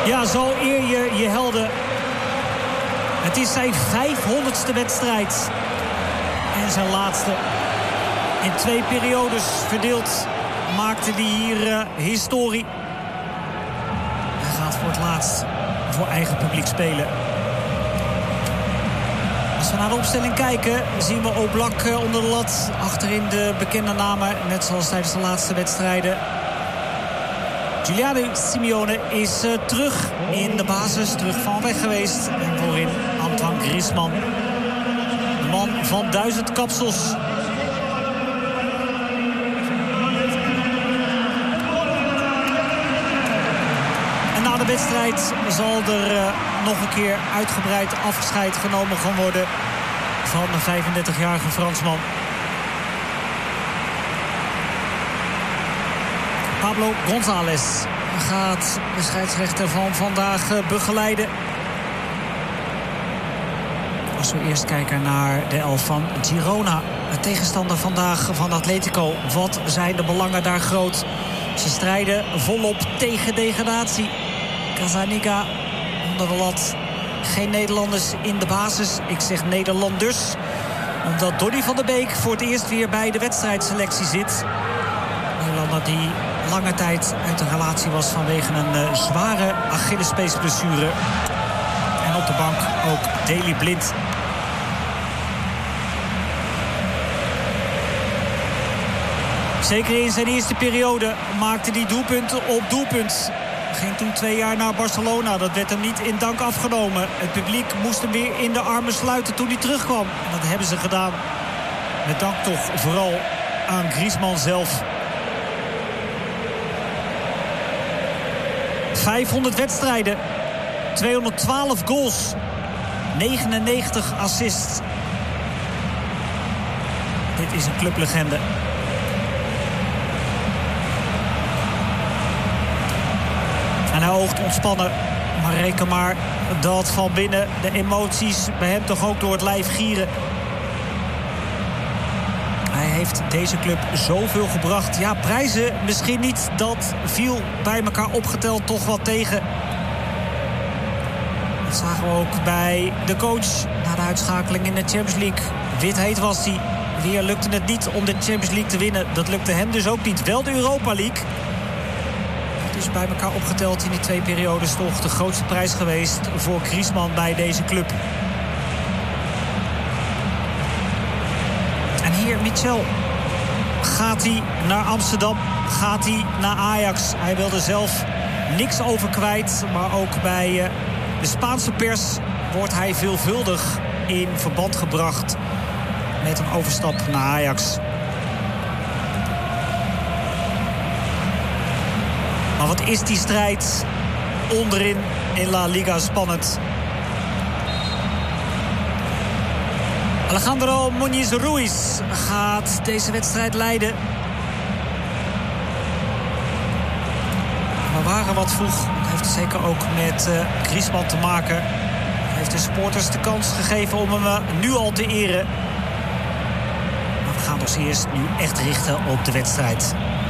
Ja, zo eer je je helden. Het is zijn 500ste wedstrijd. En zijn laatste. In 2 periodes verdeeld maakte hij hier historie. Hij gaat voor het laatst voor eigen publiek spelen. Als we naar de opstelling kijken, zien we Oblak onder de lat. Achterin de bekende namen, net zoals tijdens de laatste wedstrijden. Giuliano Simeone is terug in de basis, terug van weg geweest. En voorin Antoine Griezmann. De man van 1000 kapsels. En na de wedstrijd zal er nog een keer uitgebreid afscheid genomen gaan worden van de 35-jarige Fransman. Pablo González gaat de scheidsrechter van vandaag begeleiden. Als we eerst kijken naar de elf van Girona. De tegenstander vandaag van Atletico. Wat zijn de belangen daar groot? Ze strijden volop tegen degradatie. Gazzaniga onder de lat. Geen Nederlanders in de basis. Ik zeg Nederlanders. Omdat Donny van der Beek voor het eerst weer bij de wedstrijdselectie zit. Nederlander die lange tijd uit de relatie was vanwege een zware Achillespeesblessure. En op de bank ook Daley Blind. Zeker in zijn eerste periode maakte hij doelpunt op doelpunt. Ging toen 2 jaar naar Barcelona. Dat werd hem niet in dank afgenomen. Het publiek moest hem weer in de armen sluiten toen hij terugkwam. En dat hebben ze gedaan. Met dank toch vooral aan Griezmann zelf. 500 wedstrijden. 212 goals. 99 assists. Dit is een clublegende. En hij oogt ontspannen. Maar reken maar dat van binnen de emoties bij hem toch ook door het lijf gieren. Hij heeft deze club zoveel gebracht. Ja, prijzen misschien niet. Dat viel bij elkaar opgeteld toch wat tegen. Dat zagen we ook bij de coach na de uitschakeling in de Champions League. Wit heet was hij. Weer lukte het niet om de Champions League te winnen. Dat lukte hem dus ook niet. Wel de Europa League. Dus bij elkaar opgeteld in die 2 periodes toch de grootste prijs geweest voor Griezmann bij deze club. En hier Michel. Gaat hij naar Amsterdam? Gaat hij naar Ajax? Hij wilde zelf niks over kwijt. Maar ook bij de Spaanse pers wordt hij veelvuldig in verband gebracht met een overstap naar Ajax. Maar wat is die strijd onderin in La Liga spannend. Alejandro Muñiz Ruiz gaat deze wedstrijd leiden. We waren wat vroeg. Dat heeft zeker ook met Griezmann te maken. Hij heeft de supporters de kans gegeven om hem nu al te eren. Maar we gaan ons eerst nu echt richten op de wedstrijd.